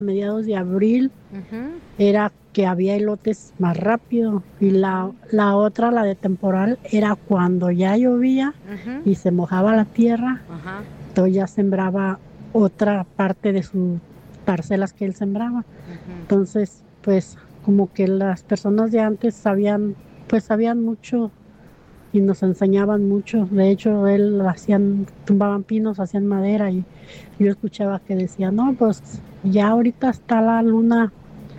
mediados de abril, Ujú, era que había elotes más rápido y la otra, la de temporal, era cuando ya llovía ujú, y se mojaba la tierra, ajá, entonces ya sembraba otra parte de sus parcelas que él sembraba. ujú. Entonces, pues como que las personas de antes sabían, pues sabían mucho y nos enseñaban mucho. De hecho, él hacían, tumbaban pinos, hacían madera y yo escuchaba que decía, no, pues ya ahorita está la luna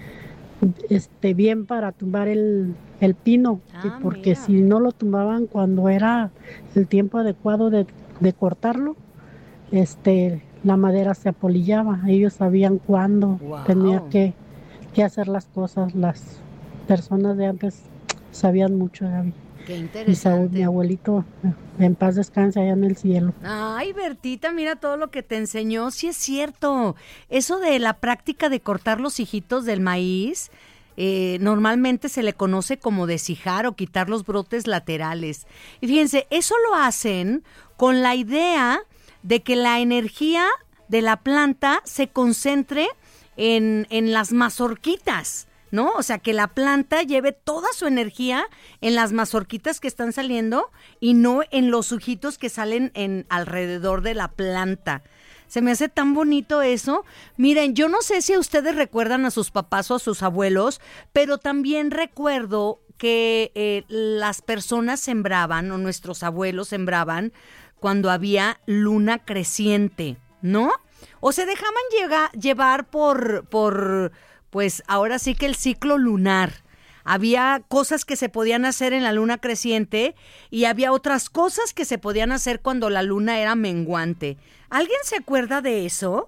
bien para tumbar el pino, que Ah, porque mira. si no lo tumbaban cuando era el tiempo adecuado de cortarlo, la madera se apolillaba. Ellos sabían cuándo tenía Wow, que hacer las cosas. Las personas de antes sabían mucho, Gaby. qué Mi interesante. abuelito, en paz descanse allá en el cielo. Ay, Bertita, mira todo lo que te enseñó. Sí es cierto. Eso de la práctica de cortar los hijitos del maíz, normalmente se le conoce como deshijar o quitar los brotes laterales. Y fíjense, eso lo hacen con la idea de que la energía de la planta se concentre en las mazorquitas. ¿No? O sea, que la planta lleve toda su energía en las mazorquitas que están saliendo y no en los ojitos que salen en alrededor de la planta. Se me hace tan bonito eso. Miren, yo no sé si ustedes recuerdan a sus papás o a sus abuelos, pero también recuerdo que las personas sembraban, o nuestros abuelos sembraban, cuando había luna creciente, ¿no? O se dejaban llevar pues ahora sí que el ciclo lunar. Había cosas que se podían hacer en la luna creciente y había otras cosas que se podían hacer cuando la luna era menguante. ¿Alguien se acuerda de eso?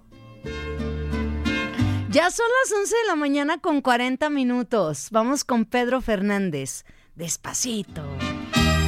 Ya son las 11 de la mañana con 40 minutos. Vamos con Pedro Fernández. Despacito.